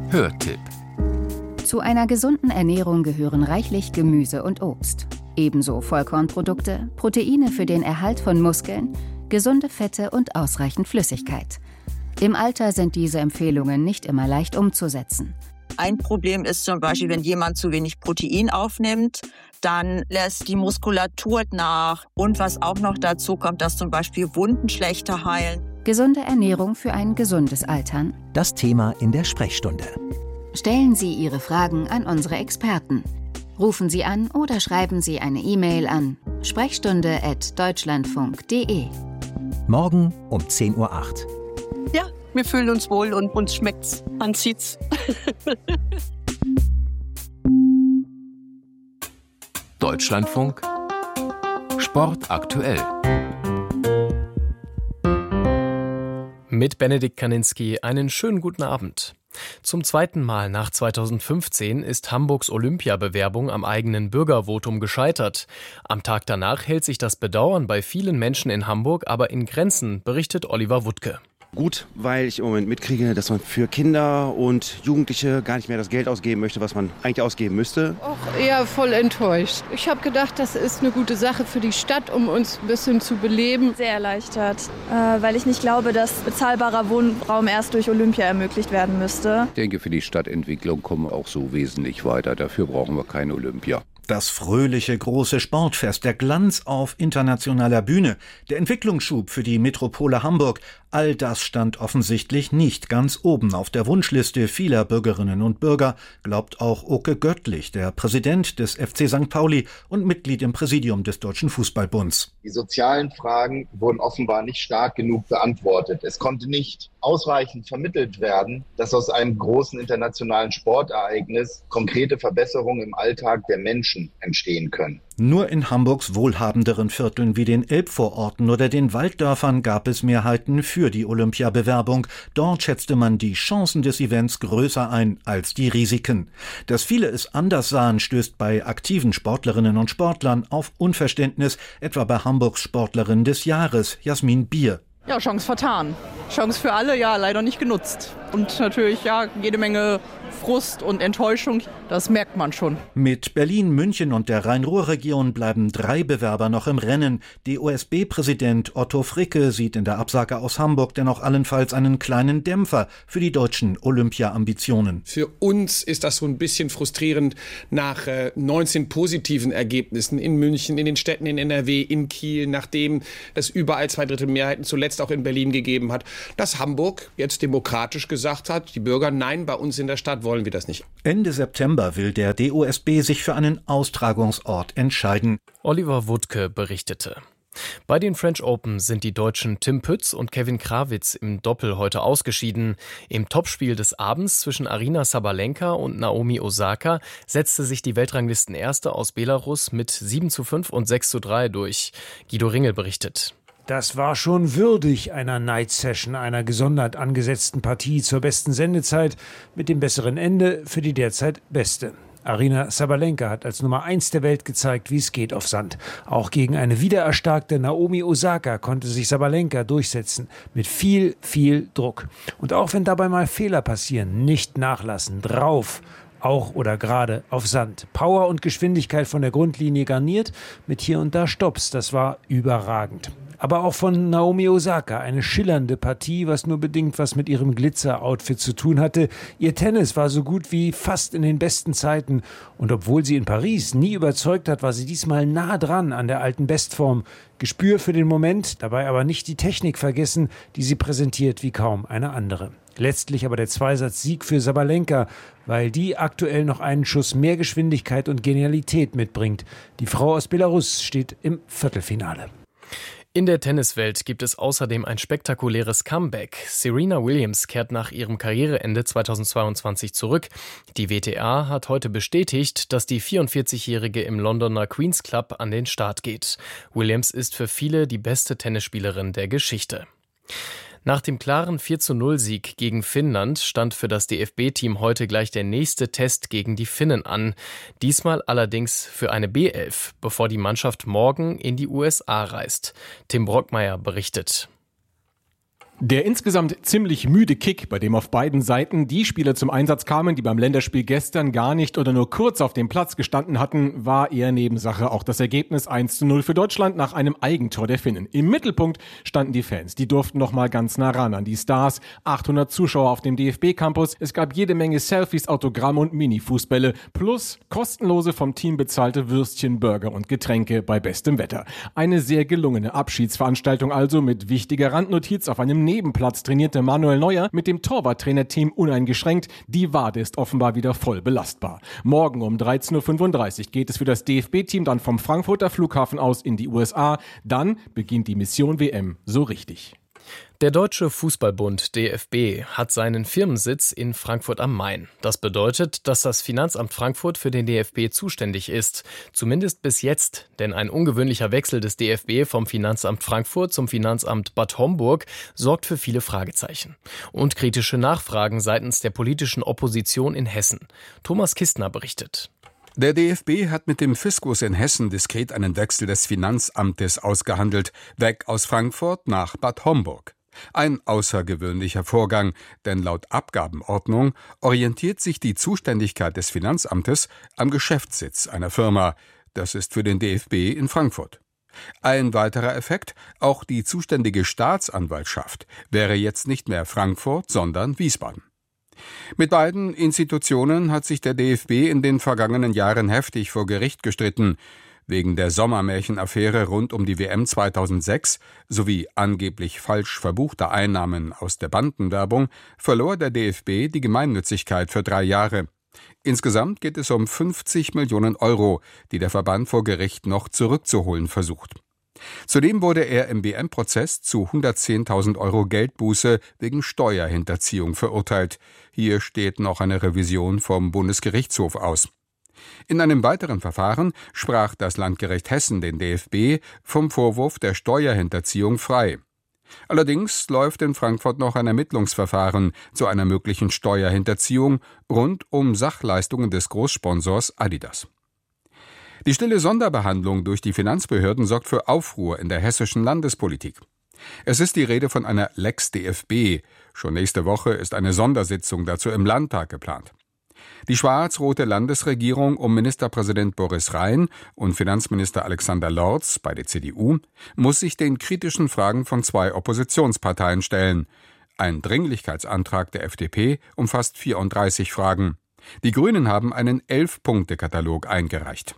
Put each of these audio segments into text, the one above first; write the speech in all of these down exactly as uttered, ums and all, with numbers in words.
Hörtipp. Zu einer gesunden Ernährung gehören reichlich Gemüse und Obst. Ebenso Vollkornprodukte, Proteine für den Erhalt von Muskeln, gesunde Fette und ausreichend Flüssigkeit. Im Alter sind diese Empfehlungen nicht immer leicht umzusetzen. Ein Problem ist zum Beispiel, wenn jemand zu wenig Protein aufnimmt, dann lässt die Muskulatur nach. Und was auch noch dazu kommt, dass zum Beispiel Wunden schlechter heilen. Gesunde Ernährung für ein gesundes Altern. Das Thema in der Sprechstunde. Stellen Sie Ihre Fragen an unsere Experten. Rufen Sie an oder schreiben Sie eine E-Mail an sprechstunde at deutschlandfunk punkt de. Morgen um zehn Uhr acht. Ja, wir fühlen uns wohl und uns schmeckt's. Man zieht's. Deutschlandfunk Sport aktuell. Mit Benedikt Kaninski einen schönen guten Abend. Zum zweiten Mal nach zweitausendfünfzehn ist Hamburgs Olympiabewerbung am eigenen Bürgervotum gescheitert. Am Tag danach hält sich das Bedauern bei vielen Menschen in Hamburg aber in Grenzen, berichtet Oliver Wuttke. Gut, weil ich im Moment mitkriege, dass man für Kinder und Jugendliche gar nicht mehr das Geld ausgeben möchte, was man eigentlich ausgeben müsste. Auch eher voll enttäuscht. Ich habe gedacht, das ist eine gute Sache für die Stadt, um uns ein bisschen zu beleben. Sehr erleichtert, äh, weil ich nicht glaube, dass bezahlbarer Wohnraum erst durch Olympia ermöglicht werden müsste. Ich denke, für die Stadtentwicklung kommen wir auch so wesentlich weiter. Dafür brauchen wir keine Olympia. Das fröhliche große Sportfest, der Glanz auf internationaler Bühne, der Entwicklungsschub für die Metropole Hamburg, all das stand offensichtlich nicht ganz oben auf der Wunschliste vieler Bürgerinnen und Bürger, glaubt auch Oke Göttlich, der Präsident des F C Sankt Pauli und Mitglied im Präsidium des Deutschen Fußballbunds. Die sozialen Fragen wurden offenbar nicht stark genug beantwortet. Es konnte nicht ausreichend vermittelt werden, dass aus einem großen internationalen Sportereignis konkrete Verbesserungen im Alltag der Menschen entstehen können. Nur in Hamburgs wohlhabenderen Vierteln wie den Elbvororten oder den Walddörfern gab es Mehrheiten für die Olympiabewerbung. Dort schätzte man die Chancen des Events größer ein als die Risiken. Dass viele es anders sahen, stößt bei aktiven Sportlerinnen und Sportlern auf Unverständnis, etwa bei Hamburgs Sportlerin des Jahres, Jasmin Bier. Ja, Chance vertan. Chance für alle, ja, leider nicht genutzt. Und natürlich, ja, jede Menge Frust und Enttäuschung, das merkt man schon. Mit Berlin, München und der Rhein-Ruhr-Region bleiben drei Bewerber noch im Rennen. D O S B-Präsident Otto Fricke sieht in der Absage aus Hamburg dennoch allenfalls einen kleinen Dämpfer für die deutschen Olympia-Ambitionen. Für uns ist das so ein bisschen frustrierend nach äh, neunzehn positiven Ergebnissen in München, in den Städten in N R W, in Kiel, nachdem es überall zwei Drittel Mehrheiten zuletzt auch in Berlin gegeben hat, dass Hamburg jetzt demokratisch gesagt hat, die Bürger, nein, bei uns in der Stadt wollen wir das nicht. Ende September will der D O S B sich für einen Austragungsort entscheiden. Oliver Wuttke berichtete. Bei den French Open sind die Deutschen Tim Pütz und Kevin Krawitz im Doppel heute ausgeschieden. Im Topspiel des Abends zwischen Aryna Sabalenka und Naomi Osaka setzte sich die Weltranglistenerste aus Belarus mit sieben zu fünf und sechs zu drei durch. Guido Ringel berichtet. Das war schon würdig einer Night Session, einer gesondert angesetzten Partie zur besten Sendezeit mit dem besseren Ende für die derzeit beste. Aryna Sabalenka hat als Nummer eins der Welt gezeigt, wie es geht auf Sand. Auch gegen eine wiedererstarkte Naomi Osaka konnte sich Sabalenka durchsetzen, mit viel, viel Druck. Und auch wenn dabei mal Fehler passieren, nicht nachlassen, drauf. Auch oder gerade auf Sand. Power und Geschwindigkeit von der Grundlinie garniert, mit hier und da Stopps, das war überragend. Aber auch von Naomi Osaka eine schillernde Partie, was nur bedingt was mit ihrem Glitzer-Outfit zu tun hatte. Ihr Tennis war so gut wie fast in den besten Zeiten. Und obwohl sie in Paris nie überzeugt hat, war sie diesmal nah dran an der alten Bestform. Gespür für den Moment, dabei aber nicht die Technik vergessen, die sie präsentiert wie kaum eine andere. Letztlich aber der Zweisatz-Sieg für Sabalenka, weil die aktuell noch einen Schuss mehr Geschwindigkeit und Genialität mitbringt. Die Frau aus Belarus steht im Viertelfinale. In der Tenniswelt gibt es außerdem ein spektakuläres Comeback. Serena Williams kehrt nach ihrem Karriereende zweitausendzweiundzwanzig zurück. Die W T A hat heute bestätigt, dass die vierundvierzigjährige im Londoner Queen's Club an den Start geht. Williams ist für viele die beste Tennisspielerin der Geschichte. Nach dem klaren vier zu null Sieg gegen Finnland stand für das D F B-Team heute gleich der nächste Test gegen die Finnen an. Diesmal allerdings für eine B elf, bevor die Mannschaft morgen in die U S A reist. Tim Brockmeier berichtet. Der insgesamt ziemlich müde Kick, bei dem auf beiden Seiten die Spieler zum Einsatz kamen, die beim Länderspiel gestern gar nicht oder nur kurz auf dem Platz gestanden hatten, war eher Nebensache. Auch das Ergebnis eins zu null für Deutschland nach einem Eigentor der Finnen. Im Mittelpunkt standen die Fans. Die durften noch mal ganz nah ran an die Stars. achthundert Zuschauer auf dem D F B-Campus. Es gab jede Menge Selfies, Autogramme und Mini-Fußbälle. Plus kostenlose vom Team bezahlte Würstchen, Burger und Getränke bei bestem Wetter. Eine sehr gelungene Abschiedsveranstaltung also mit wichtiger Randnotiz: auf einem Nebenplatz trainierte Manuel Neuer mit dem Torwarttrainerteam uneingeschränkt. Die Wade ist offenbar wieder voll belastbar. Morgen um dreizehn Uhr fünfunddreißig geht es für das D F B-Team dann vom Frankfurter Flughafen aus in die U S A. Dann beginnt die Mission W M so richtig. Der Deutsche Fußballbund D F B hat seinen Firmensitz in Frankfurt am Main. Das bedeutet, dass das Finanzamt Frankfurt für den D F B zuständig ist. Zumindest bis jetzt, denn ein ungewöhnlicher Wechsel des D F B vom Finanzamt Frankfurt zum Finanzamt Bad Homburg sorgt für viele Fragezeichen. Und kritische Nachfragen seitens der politischen Opposition in Hessen. Thomas Kistner berichtet. Der D F B hat mit dem Fiskus in Hessen diskret einen Wechsel des Finanzamtes ausgehandelt, weg aus Frankfurt nach Bad Homburg. Ein außergewöhnlicher Vorgang, denn laut Abgabenordnung orientiert sich die Zuständigkeit des Finanzamtes am Geschäftssitz einer Firma. Das ist für den D F B in Frankfurt. Ein weiterer Effekt: auch die zuständige Staatsanwaltschaft wäre jetzt nicht mehr Frankfurt, sondern Wiesbaden. Mit beiden Institutionen hat sich der D F B in den vergangenen Jahren heftig vor Gericht gestritten. Wegen der Sommermärchen-Affäre rund um die W M zweitausendsechs sowie angeblich falsch verbuchter Einnahmen aus der Bandenwerbung verlor der D F B die Gemeinnützigkeit für drei Jahre. Insgesamt geht es um fünfzig Millionen Euro, die der Verband vor Gericht noch zurückzuholen versucht. Zudem wurde er im W M-Prozess zu hundertzehntausend Euro Geldbuße wegen Steuerhinterziehung verurteilt. Hier steht noch eine Revision vom Bundesgerichtshof aus. In einem weiteren Verfahren sprach das Landgericht Hessen den D F B vom Vorwurf der Steuerhinterziehung frei. Allerdings läuft in Frankfurt noch ein Ermittlungsverfahren zu einer möglichen Steuerhinterziehung rund um Sachleistungen des Großsponsors Adidas. Die stille Sonderbehandlung durch die Finanzbehörden sorgt für Aufruhr in der hessischen Landespolitik. Es ist die Rede von einer Lex D F B. Schon nächste Woche ist eine Sondersitzung dazu im Landtag geplant. Die schwarz-rote Landesregierung um Ministerpräsident Boris Rhein und Finanzminister Alexander Lorz, beide C D U, muss sich den kritischen Fragen von zwei Oppositionsparteien stellen. Ein Dringlichkeitsantrag der F D P umfasst vierunddreißig Fragen. Die Grünen haben einen Elf-Punkte-Katalog eingereicht.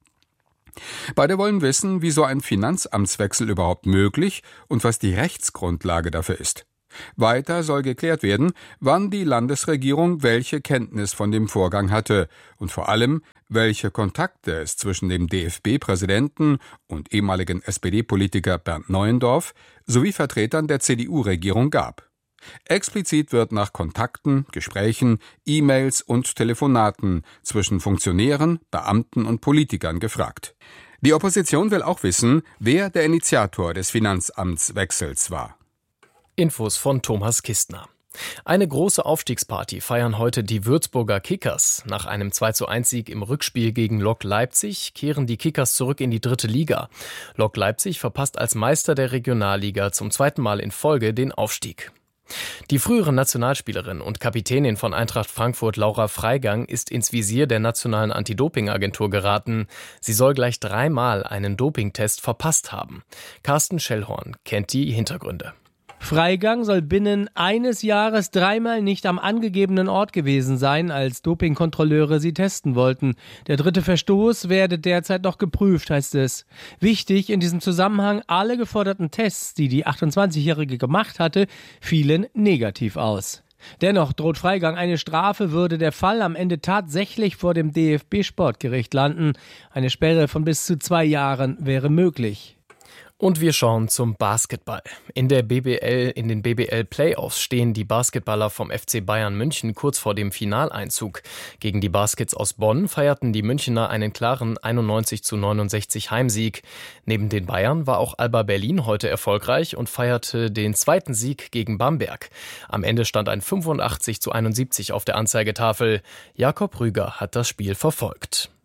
Beide wollen wissen, wie so ein Finanzamtswechsel überhaupt möglich und was die Rechtsgrundlage dafür ist. Weiter soll geklärt werden, wann die Landesregierung welche Kenntnis von dem Vorgang hatte und vor allem, welche Kontakte es zwischen dem D F B-Präsidenten und ehemaligen S P D-Politiker Bernd Neuendorf sowie Vertretern der C D U-Regierung gab. Explizit wird nach Kontakten, Gesprächen, E-Mails und Telefonaten zwischen Funktionären, Beamten und Politikern gefragt. Die Opposition will auch wissen, wer der Initiator des Finanzamtswechsels war. Infos von Thomas Kistner. Eine große Aufstiegsparty feiern heute die Würzburger Kickers. Nach einem zwei zu eins Sieg im Rückspiel gegen Lok Leipzig kehren die Kickers zurück in die dritte Liga. Lok Leipzig verpasst als Meister der Regionalliga zum zweiten Mal in Folge den Aufstieg. Die frühere Nationalspielerin und Kapitänin von Eintracht Frankfurt, Laura Freigang, ist ins Visier der Nationalen Anti-Doping-Agentur geraten. Sie soll gleich dreimal einen Dopingtest verpasst haben. Carsten Schellhorn kennt die Hintergründe. Freigang soll binnen eines Jahres dreimal nicht am angegebenen Ort gewesen sein, als Dopingkontrolleure sie testen wollten. Der dritte Verstoß werde derzeit noch geprüft, heißt es. Wichtig in diesem Zusammenhang: alle geforderten Tests, die die achtundzwanzigjährige gemacht hatte, fielen negativ aus. Dennoch droht Freigang eine Strafe, würde der Fall am Ende tatsächlich vor dem D F B-Sportgericht landen. Eine Sperre von bis zu zwei Jahren wäre möglich. Und wir schauen zum Basketball. In der B B L, in den B B L-Playoffs stehen die Basketballer vom F C Bayern München kurz vor dem Finaleinzug. Gegen die Baskets aus Bonn feierten die Münchner einen klaren einundneunzig zu neunundsechzig Heimsieg. Neben den Bayern war auch Alba Berlin heute erfolgreich und feierte den zweiten Sieg gegen Bamberg. Am Ende stand ein fünfundachtzig zu einundsiebzig auf der Anzeigetafel. Jakob Rüger hat das Spiel verfolgt.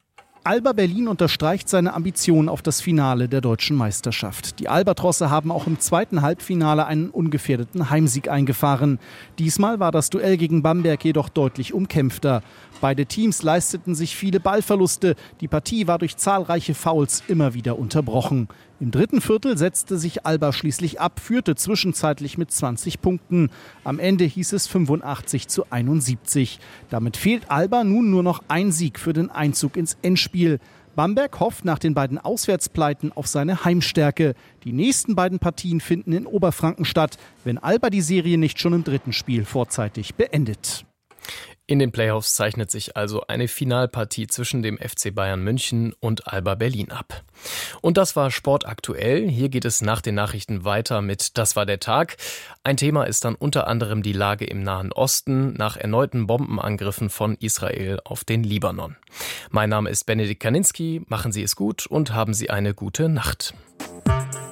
Alba Berlin unterstreicht seine Ambition auf das Finale der deutschen Meisterschaft. Die Albatrosse haben auch im zweiten Halbfinale einen ungefährdeten Heimsieg eingefahren. Diesmal war das Duell gegen Bamberg jedoch deutlich umkämpfter. Beide Teams leisteten sich viele Ballverluste. Die Partie war durch zahlreiche Fouls immer wieder unterbrochen. Im dritten Viertel setzte sich Alba schließlich ab, führte zwischenzeitlich mit zwanzig Punkten. Am Ende hieß es fünfundachtzig zu einundsiebzig. Damit fehlt Alba nun nur noch ein Sieg für den Einzug ins Endspiel. Bamberg hofft nach den beiden Auswärtspleiten auf seine Heimstärke. Die nächsten beiden Partien finden in Oberfranken statt, wenn Alba die Serie nicht schon im dritten Spiel vorzeitig beendet. In den Playoffs zeichnet sich also eine Finalpartie zwischen dem F C Bayern München und Alba Berlin ab. Und das war Sport aktuell. Hier geht es nach den Nachrichten weiter mit Das war der Tag. Ein Thema ist dann unter anderem die Lage im Nahen Osten nach erneuten Bombenangriffen von Israel auf den Libanon. Mein Name ist Benedikt Kaninski. Machen Sie es gut und haben Sie eine gute Nacht.